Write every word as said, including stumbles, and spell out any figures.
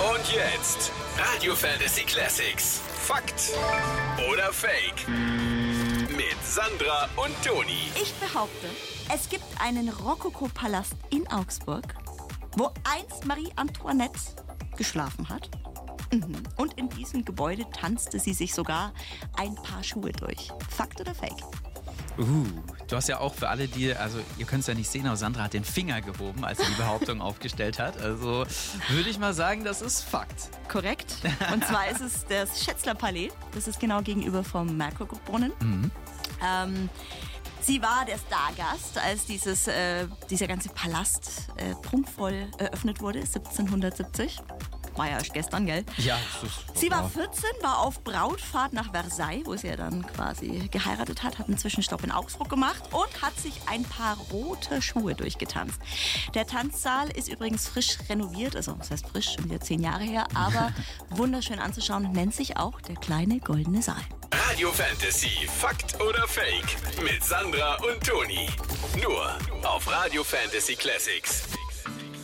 Und jetzt Radio Fantasy Classics. Fakt oder Fake? Mit Sandra und Toni. Ich behaupte, es gibt einen Rokoko-Palast in Augsburg, wo einst Marie Antoinette geschlafen hat. Mhm. Und in diesem Gebäude tanzte sie sich sogar ein paar Schuhe durch. Fakt oder Fake? Uh, du hast ja auch für alle, die, also ihr könnt es ja nicht sehen, aber Sandra hat den Finger gehoben, als sie die Behauptung aufgestellt hat. Also würde ich mal sagen, das ist Fakt. Korrekt. Und zwar ist es das Schätzler Palais. Das ist genau gegenüber vom Merkurbrunnen. Mhm. Ähm, sie war der Stargast, als dieses, äh, dieser ganze Palast äh, prunkvoll eröffnet wurde, siebzehnhundertsiebzig. War ja erst gestern, gell? Ja, das ist Sie war vierzehn, war auf Brautfahrt nach Versailles, wo sie ja dann quasi geheiratet hat, hat einen Zwischenstopp in Augsburg gemacht und hat sich ein paar rote Schuhe durchgetanzt. Der Tanzsaal ist übrigens frisch renoviert, also das heißt frisch, schon wieder zehn Jahre her, aber wunderschön anzuschauen, nennt sich auch der kleine goldene Saal. Radio Fantasy. Fakt oder Fake? Mit Sandra und Toni. Nur auf Radio Fantasy Classics.